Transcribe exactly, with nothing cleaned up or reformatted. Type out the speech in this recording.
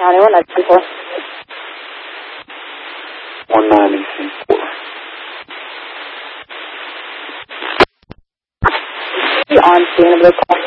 County, one nine four. one nine four. On scene of this call.